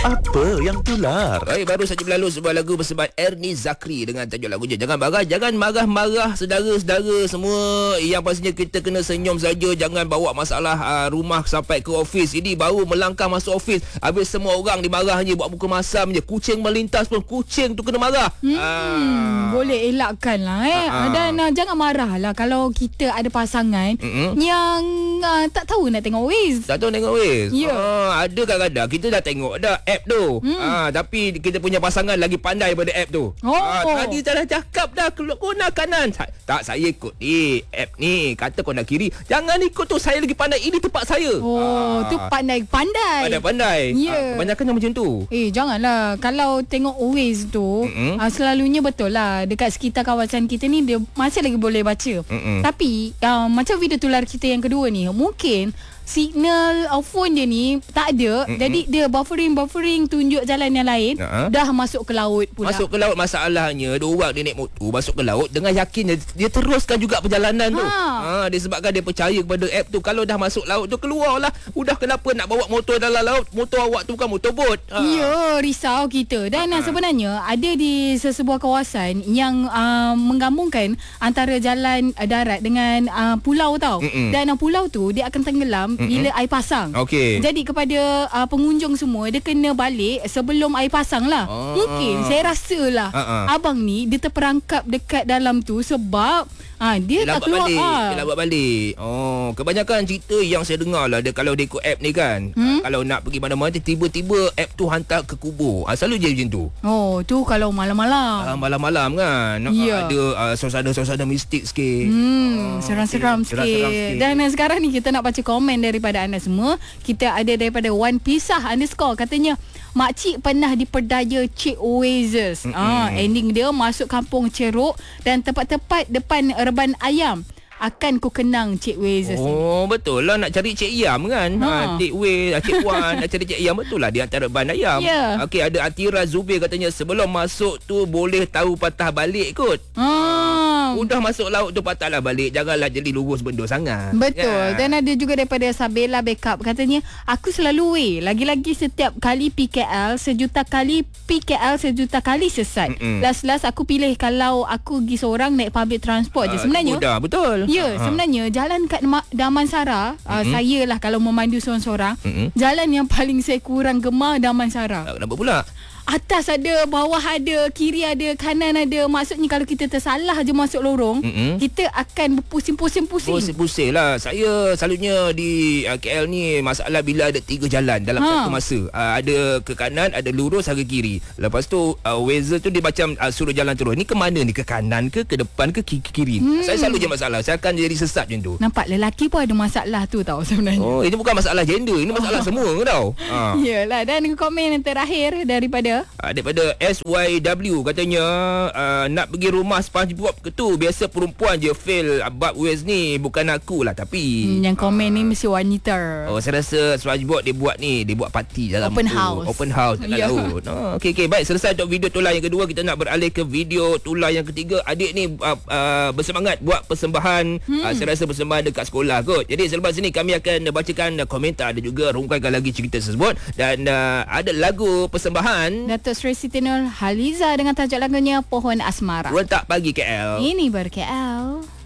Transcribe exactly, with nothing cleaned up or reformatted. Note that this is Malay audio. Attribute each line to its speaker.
Speaker 1: Apa yang tular?
Speaker 2: Baik, baru saja berlalu sebuah lagu bersama Ernie Zakri dengan tajuk lagunya Jangan Marah. Jangan marah-marah saudara-saudara semua. Yang pastinya kita kena senyum saja. Jangan bawa masalah uh, rumah sampai ke ofis. Ini baru melangkah masuk ofis, habis semua orang dimarah je, buat muka masam je. Kucing melintas pun kucing tu kena marah.
Speaker 3: Hmm,
Speaker 2: ah.
Speaker 3: Boleh elakkan lah eh.
Speaker 2: Ah.
Speaker 3: Dan uh, jangan marah lah kalau kita ada pasangan
Speaker 2: Mm-mm.
Speaker 3: yang uh, tak tahu nak tengok Waze.
Speaker 2: Tak tahu tengok Waze.
Speaker 3: Ya.
Speaker 2: Ah, ada kadang-kadang kita dah tengok dah app tu.
Speaker 3: Hmm.
Speaker 2: Ah, tapi kita punya pasangan lagi pandai pada app tu.
Speaker 3: Oh.
Speaker 2: Ah, tadi saya dah cakap dah keluar kona kanan. Sa- tak, saya ikut ni app ni. Kata kona kiri. Jangan ikut tu, saya lagi pandai. Ini tempat saya.
Speaker 3: Oh,
Speaker 2: Ah.
Speaker 3: tu pandai-pandai.
Speaker 2: Pandai-pandai.
Speaker 3: Ya.
Speaker 2: Ah, kebanyakan yang macam tu.
Speaker 3: Eh, janganlah. Kalau tengok Waze tu,
Speaker 2: Mm-mm.
Speaker 3: uh, selalunya betul lah. Dekat sekitar kawasan kita ni, dia masih lagi boleh baca.
Speaker 2: Mm-mm.
Speaker 3: Tapi, uh, macam video tular kita yang kedua ni, mungkin signal uh, phone dia ni tak ada.
Speaker 2: Mm-mm.
Speaker 3: Jadi, dia buffering-buffering tunjuk jalan yang lain.
Speaker 2: Uh-huh.
Speaker 3: Dah masuk ke laut pula.
Speaker 2: Masuk ke laut, masalahnya dua orang dia naik motor masuk ke laut dengan yakin dia, dia teruskan juga perjalanan tu.
Speaker 3: Ha.
Speaker 2: Ha, disebabkan dia percaya kepada app tu. Kalau dah masuk laut tu, keluarlah. Udah kenapa nak bawa motor dalam laut? Motor awak tu bukan motor bot. Ha.
Speaker 3: Ya, risau kita. Dan uh, sebenarnya ada di sesebuah kawasan yang uh, menggabungkan antara jalan uh, darat dengan uh, pulau tau.
Speaker 2: Mm-mm.
Speaker 3: Dan uh, pulau tu dia akan tenggelam
Speaker 2: Mm-mm.
Speaker 3: bila air pasang.
Speaker 2: Okey.
Speaker 3: Jadi kepada uh, pengunjung semua, dia kena balik sebelum air pasang lah.
Speaker 2: Ah.
Speaker 3: Mungkin saya rasa lah
Speaker 2: Ah, ah.
Speaker 3: abang ni dia terperangkap dekat dalam tu sebab Ah, dia,
Speaker 2: Dia
Speaker 3: tak
Speaker 2: lambat
Speaker 3: keluar.
Speaker 2: balik.
Speaker 3: Ah.
Speaker 2: Dia lambat balik. Oh, kebanyakan cerita yang saya dengar lah, dia kalau dia ikut app ni kan,
Speaker 3: Hmm?
Speaker 2: kalau nak pergi mana-mana, tiba-tiba app tu hantar ke kubur. Ah, selalu je macam tu.
Speaker 3: Oh, tu kalau malam-malam.
Speaker 2: Ah, malam-malam kan. Ah,
Speaker 3: Ya.
Speaker 2: Ada ah, suasana-suasana mistik sikit.
Speaker 3: Hmm,
Speaker 2: Ah,
Speaker 3: seram-seram
Speaker 2: okey.
Speaker 3: sikit.
Speaker 2: Seram-seram sikit.
Speaker 3: Dan uh, sekarang ni kita nak baca komen daripada anda semua. Kita ada daripada One Pisah underscore. Katanya, makcik pernah diperdaya Cik Oasis. Ah, ending dia masuk kampung Ceruk dan tepat-tepat depan reban ayam. Akan ku kenang Cik Oasis ni.
Speaker 2: Oh, betul lah nak cari Cik Yam kan.
Speaker 3: Ha.
Speaker 2: Ha, Cik Wei, Cik Wan nak cari Cik Yam, betul lah di antara ban ayam.
Speaker 3: Ya.
Speaker 2: Okey, ada Atira Zubir katanya sebelum masuk tu boleh tahu patah balik kot.
Speaker 3: Ah,
Speaker 2: Udah masuk laut tu patahlah balik. Janganlah jadi lurus benda sangat.
Speaker 3: betul.
Speaker 2: Ya.
Speaker 3: Dan ada juga daripada Sabela Backup. Katanya, aku selalu weh. Lagi-lagi setiap kali P K L, sejuta kali P K L, sejuta kali sesat.
Speaker 2: Mm-mm.
Speaker 3: Last-last aku pilih kalau aku pergi seorang naik public transport je.
Speaker 2: Ah,
Speaker 3: Sebenarnya,
Speaker 2: mudah, betul.
Speaker 3: ya,
Speaker 2: Ha, ha.
Speaker 3: sebenarnya jalan kat Ma- Damansara, uh, saya lah kalau memandu seorang-seorang,
Speaker 2: Mm-mm.
Speaker 3: jalan yang paling saya kurang gemar Damansara.
Speaker 2: Ah, kenapa pula?
Speaker 3: Atas ada, bawah ada, kiri ada, kanan ada. Maksudnya kalau kita tersalah je masuk lorong,
Speaker 2: Mm-mm.
Speaker 3: kita akan berpusing-pusing-pusing.
Speaker 2: Pusing-pusing lah. Saya selalunya di uh, K L ni masalah bila ada tiga jalan dalam
Speaker 3: Ha.
Speaker 2: satu masa. Uh, ada ke kanan, ada lurus, ada ke kiri. Lepas tu uh, Waze tu dia macam uh, suruh jalan terus. Ni ke mana ni? Ke kanan ke, ke depan ke, ke kiri?
Speaker 3: Hmm.
Speaker 2: Saya selalu je masalah. Saya akan jadi sesat macam tu.
Speaker 3: Nampak lelaki pun ada masalah tu tau sebenarnya.
Speaker 2: Oh, ini bukan masalah gender. Ini masalah semua tau. Ha.
Speaker 3: Yalah. Dan komen yang terakhir daripada
Speaker 2: Uh, daripada S Y W katanya uh, nak pergi rumah SpongeBob ke tu. Biasa perempuan je fail uh, bab Waze ni. Bukan aku lah tapi
Speaker 3: hmm, yang komen ni mesti wanita.
Speaker 2: Oh, saya rasa SpongeBob dia buat ni, dia buat parti dalam
Speaker 3: Open
Speaker 2: tu.
Speaker 3: house.
Speaker 2: Open house dalam
Speaker 3: Ya.
Speaker 2: laut. Oh, okey okey, baik, selesai untuk video tular yang kedua, kita nak beralih ke video tular yang ketiga. Adik ni uh, uh, bersemangat buat persembahan. Hmm. Uh, saya rasa persembahan dekat sekolah kot. Jadi selepas ini kami akan bacakan uh, komentar dan juga rungkaikan lagi cerita tersebut dan uh, ada lagu persembahan
Speaker 3: Datuk Seri Siti Nur Haliza dengan tajuk lagunya Pohon Asmara.
Speaker 2: Rentak Pagi K L.
Speaker 3: Ini ber K L.